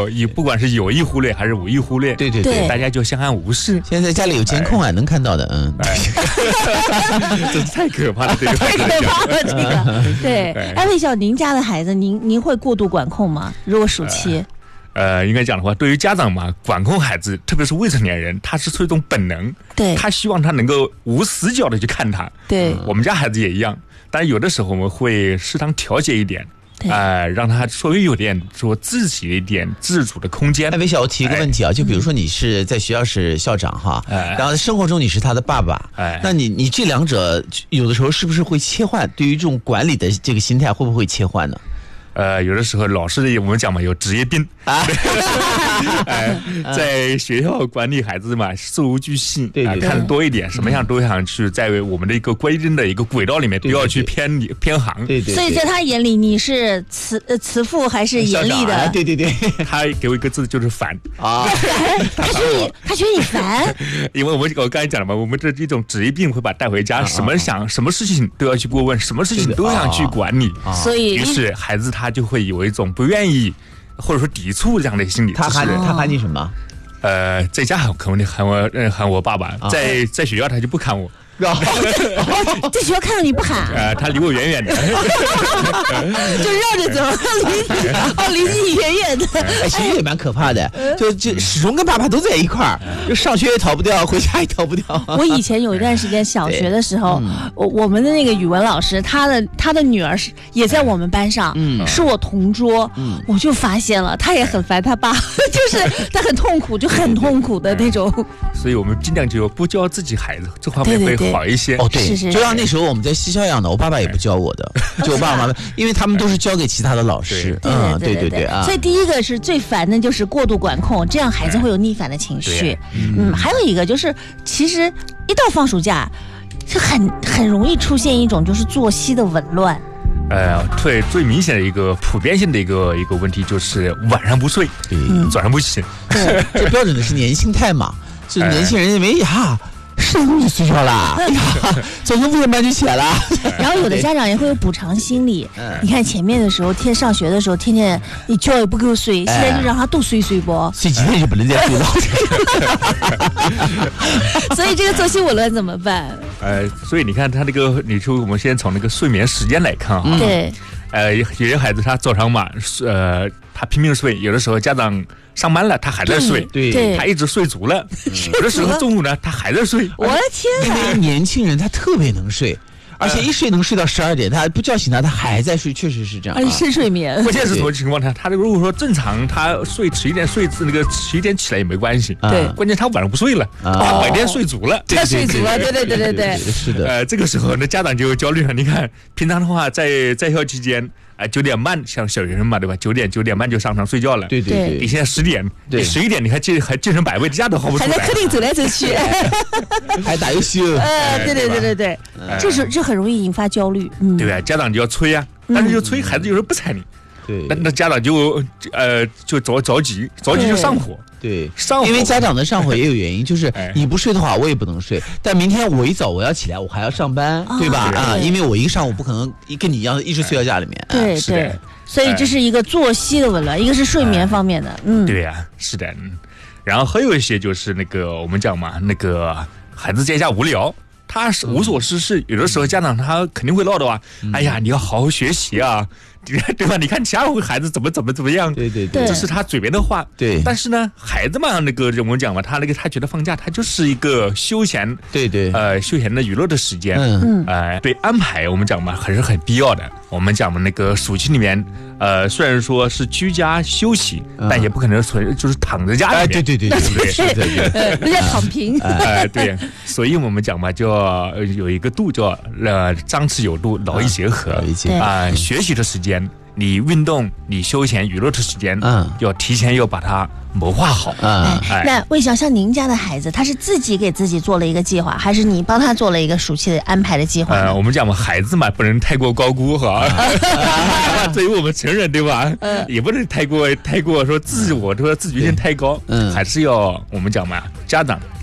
候，不管是有意忽略还是无意忽略， 对， 大家就相安无事。 现在家里有监控啊，能看到的， 这太可怕了，这个太可怕了，这个。对，哎，魏晓，您家的孩子，您会过度管控吗？如果暑期？ 应该讲的话，对于家长嘛，管控孩子，特别是未成年人，他是出一种本能， 对， 他希望他能够无死角的去看他。 对， 我们家孩子也一样，但是有的时候我们会适当调节一点，让他稍微有点说自己的一点自主的空间。 魏晓，我提一个问题啊，就比如说你是在学校是校长哈，然后生活中你是他的爸爸，那你这两者有的时候是不是会切换？对于这种管理的这个心态，会不会切换呢？ 有的时候老师我们讲嘛，有职业病啊，在学校管理孩子嘛，事无巨细，对，看得多一点，什么样都想去在我们的一个规定的一个轨道里面，都要去偏航。对， 所以在他眼里，你是慈父还是严厉的？ 对， 他给我一个字就是烦啊， 他觉得你烦， 因为我刚才讲了嘛，我们这一种职业病会把他带回家，什么事情都要去过问，什么事情都想去管理， 所以于是孩子他就会有一种不愿意或者说抵触这样的心理。 他喊你什么？ 在家可能喊我爸爸，在学校他就不喊我。 在学校看到你不喊， 他离我远远的， 就绕着走，离你远远的。 其实也蛮可怕的，就始终跟爸爸都在一块儿，就上学也逃不掉，回家也逃不掉。 我以前有一段时间小学的时候，我们的那个语文老师，他的女儿也在我们班上，是我同桌，我就发现了，他也很烦他爸，就是他很痛苦，就很痛苦的那种。 所以我们尽量就不教自己孩子，这方面会好一些。 对，就像那时候我们在西校一样的，我爸爸也不教我的，就我爸爸妈妈，因为他们都是交给其他的老师。对啊。 所以第一个是最烦的就是过度管控，这样孩子会有逆反的情绪。还有一个就是，其实一到放暑假，就很容易出现一种就是作息的紊乱。 最明显的一个普遍性的一个问题就是晚上不睡，早上不起。 对，这标准的是年轻态嘛，是年轻人认为呀。15就睡觉了，早上5点半就起来了。 然后有的家长也会有补偿心理，你看前面的时候，上学的时候，天天你觉也不够睡，现在就让他多睡不？ 睡几天就不能再睡了。 所以这个作息紊乱怎么办？ 所以你看他那个，我们先从那个睡眠时间来看哈。 对。 有些孩子他早上嘛，他拼命睡，有的时候家长上班了，他还在睡， 对， 他一直睡足了。有的时候中午呢，他还在睡。 我的天啊！ 因为年轻人他特别能睡。而且一睡能睡到12点，他不叫醒他还在睡，确实是这样。 而且深睡眠。 关键是什么情况？他如果说正常，他迟一点睡，那个迟一点起来也没关系。 对， 关键他晚上不睡了，白天睡足了。 他睡足了，对， 是的。 这个时候那家长就焦虑了。你看，平常的话在校期间。9点半，像小学生嘛，对吧？9点半就上床睡觉了。 对。 你现在10点，你11点，你还精神百倍，家都好不出来。 还在客厅走来走去， 还打游戏。 对，这很容易引发焦虑。 对啊，家长就要催啊，但是就催，孩子有时候不睬你。 对， 那家长就着急就上火。 对，因为家长的上火也有原因，就是你不睡的话，我也不能睡。但明天我一早我要起来，我还要上班，对吧？因为我一个上午不可能跟你一样一直睡到家里面。 对，所以这是一个作息的紊乱，一个是睡眠方面的。 对呀，是的。然后还有一些就是那个我们讲嘛，那个孩子在家无聊。他是无所事事，有的时候家长他肯定会唠叨啊，哎呀，你要好好学习啊，对吧？你看其他孩子怎么样？ 对， 这是他嘴边的话。 对， 但是呢，孩子嘛，那个我们讲嘛，他觉得放假，他就是一个休闲， 对， 休闲的娱乐的时间。对安排我们讲嘛，还是很必要的。我们讲嘛，那个暑期里面，虽然说是居家休息，但也不可能就是躺在家里面。 对， 不叫躺平。 对，所以我们讲嘛，就有一个度，叫张弛有度，劳逸结合。学习的时间，你运动、你休闲娱乐的时间，要提前要把它谋划好。 那魏晓，像您家的孩子，他是自己给自己做了一个计划，还是你帮他做了一个暑期的安排的计划？ 我们讲嘛，孩子嘛，不能太过高估哈。对于我们成人，对吧？也不能太过说自我说自觉性太高。还是要我们讲嘛，家长